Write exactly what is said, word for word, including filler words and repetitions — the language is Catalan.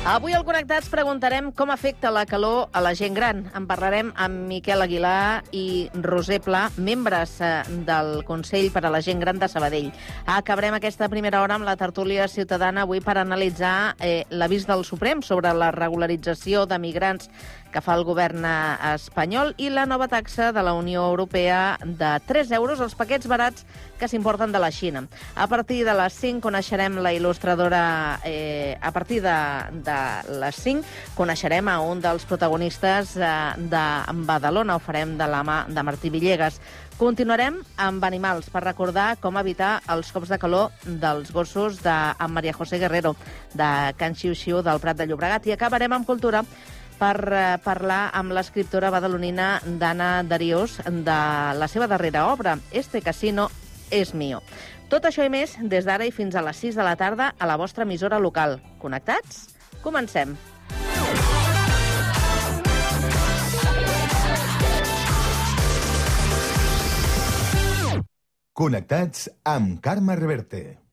Avui al Connectats preguntarem com afecta la calor a la gent gran. En parlarem amb Miquel Aguilar i Roser Pla, membres del Consell per a la Gent Gran de Sabadell. Acabarem aquesta primera hora amb la tertúlia ciutadana avui per analitzar eh, l'avís del Suprem sobre la regularització de migrants que fa el govern espanyol i la nova taxa de la Unió Europea de tres euros als paquets barats que s'importen de la Xina. A partir de les cinc coneixerem la il·lustradora... Eh, a partir de, de les cinc coneixerem a un dels protagonistes eh, de Badalona. Ho farem de la mà de Martí Villegas. Continuarem amb animals per recordar com evitar els cops de calor dels gossos d'en Maria José Guerrero, de Can Xiu-Xiu del Prat de Llobregat. I acabarem amb cultura per eh, parlar amb l'escriptora badalonina Dana Dariós de la seva darrera obra, Este casino es mío. Tot això i més des d'ara i fins a les sis de la tarda a la vostra emissora local. Connectats? Comencem. Connectats amb Carme Reverte.